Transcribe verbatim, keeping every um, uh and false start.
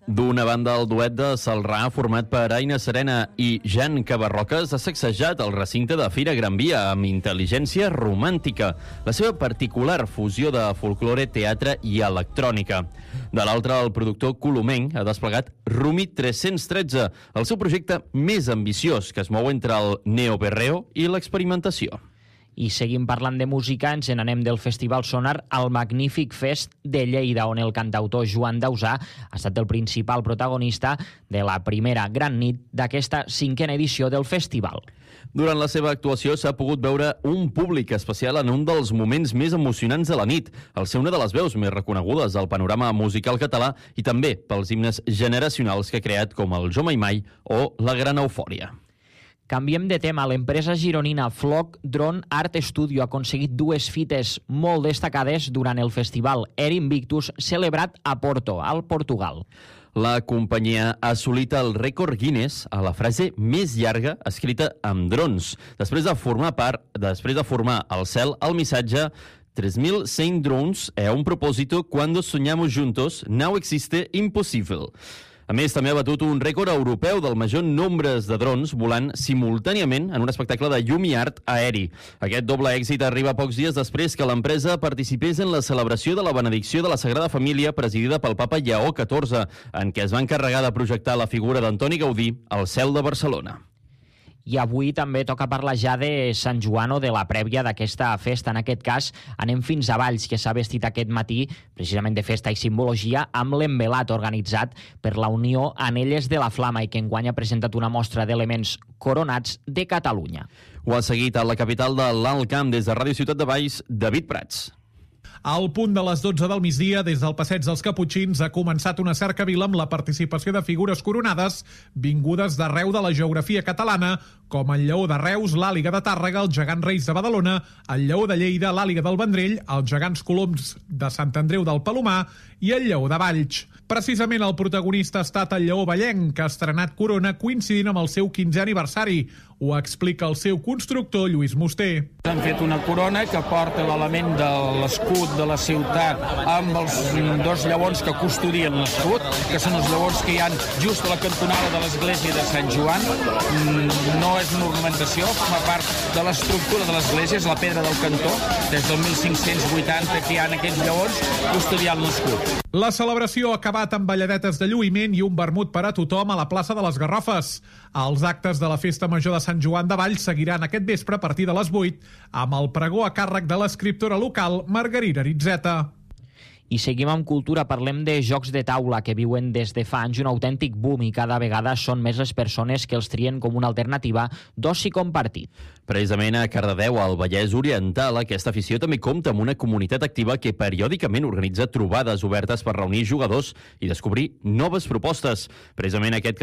D'una banda, el duet de Celrà, format per Aina Serena i Jan Cabarroques, ha sacsejat el recinte de Fira Gran Via amb intel·ligència romàntica, la seva particular fusió de folklore, teatre i electrònica. De l'altra, el productor colomenc ha desplegat Rumi tres-cents tretze, el seu projecte més ambiciós, que es mou entre el neoperreo i l'experimentació. I seguim parlant de música, ens n'anem del Festival Sonar al Magnífic Fest de Lleida, on el cantautor Joan Dausà ha estat el principal protagonista de la primera gran nit d'aquesta cinquena edició del festival. Durant la seva actuació s'ha pogut veure un públic especial en un dels moments més emocionants de la nit, al ser una de les veus més reconegudes al panorama musical català i també pels himnes generacionals que ha creat com el Jo Mai Mai o La Gran Eufòria. Canviem de tema. L'empresa gironina Flock Drone Art Studio ha aconseguit dues fites molt destacades durant el festival Air Invictus celebrat a Porto, al Portugal. La companyia ha assolit el rècord Guinness a la frase més llarga escrita amb drons, després de formar part, després de formar al cel el missatge tres mil cent drones é un propósito cuando soñamos juntos, now existe impossible. A més, també ha batut un rècord europeu del major nombre de drons volant simultàniament en un espectacle de llum i art aeri. Aquest doble èxit arriba pocs dies després que l'empresa participés en la celebració de la benedicció de la Sagrada Família presidida pel papa Lleó catorze, en què es va encarregar de projectar la figura d'Antoni Gaudí al cel de Barcelona. I avui també toca parlar ja de Sant Joan o de la prèvia d'aquesta festa. En aquest cas, anem fins a Valls, que s'ha vestit aquest matí, precisament de festa i simbologia, amb l'envelat organitzat per la Unió Anelles de la Flama i que enguany ha presentat una mostra d'elements coronats de Catalunya. Ho ha seguit a la capital de l'Alt Camp, des de Ràdio Ciutat de Valls, David Prats. Al punt de les dotze del migdia, des del Passeig dels Caputxins, ha començat una cercavila amb la participació de figures coronades vingudes d'arreu de la geografia catalana, com el Lleó de Reus, l'Àliga de Tàrrega, el Gegant Reis de Badalona, el Lleó de Lleida, l'Àliga del Vendrell, els Gegants Coloms de Sant Andreu del Palomar i el Lleó de Valls. Precisament el protagonista ha estat el Lleó Vallenc, que ha estrenat corona coincidint amb el seu quinzè aniversari. Ho explica el seu constructor, Lluís Musté. Han fet una corona que porta l'element de l'escut de la ciutat amb els dos lleons que custodien l'escut, que són els lleons que hi ha just a la cantonada de l'església de Sant Joan. No és una ornamentació, forma part de l'estructura de l'església, és la pedra del cantó, des del mil cinc-cents vuitanta que hi ha aquests lleons custodiant l'escut. La celebració ha acabat amb balladetes de lluïment i un vermut per a tothom a la plaça de les Garrofes. Els actes de la Festa Major de Sant Joan de Valls seguiran aquest vespre a partir de les vuit amb el pregó a càrrec de l'escriptora local Margarida Aritzeta. I seguim amb cultura, parlem de jocs de taula que viuen des de fa anys un autèntic boom i cada vegada són més les persones que els trien com una alternativa d'oci compartit. Precisament a Cardedeu, al Vallès Oriental, aquesta afició també compta amb una comunitat activa que periòdicament organitza trobades obertes per reunir jugadors i descobrir noves propostes. Precisament aquest